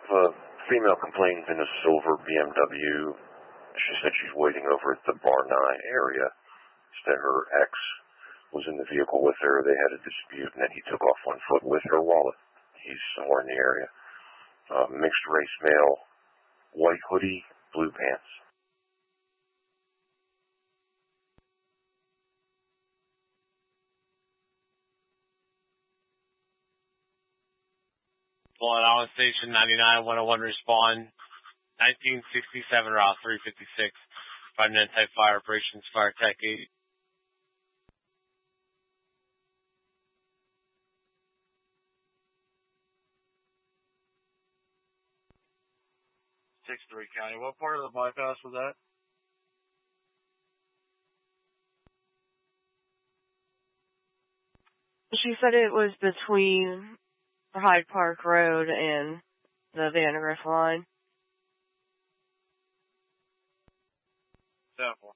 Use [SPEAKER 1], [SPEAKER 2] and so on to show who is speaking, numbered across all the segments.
[SPEAKER 1] a female complainant in a silver BMW. She said she's waiting over at the Bar 9 area. Said her ex was in the vehicle with her. They had a dispute, and then he took off on foot with her wallet. He's somewhere in the area. Mixed race male, white hoodie, blue pants.
[SPEAKER 2] Pulling out on station 99, 101 respond. 1967 Route 356. 5-minute type fire operations, fire tech 8. 6-3 County. What part of the bypass was that?
[SPEAKER 3] She said it was between Hyde Park Road and the Vandergrift line.
[SPEAKER 2] Sample.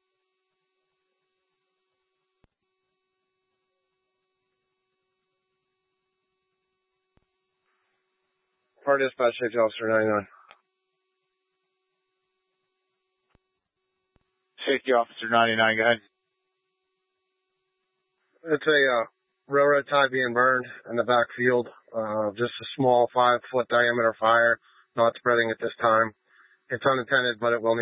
[SPEAKER 4] Part dispatch, safety officer 99.
[SPEAKER 2] Safety officer 99, go ahead.
[SPEAKER 4] It's a railroad tie being burned in the backfield. Just a small 5-foot diameter fire, not spreading at this time. It's unintended, but it will need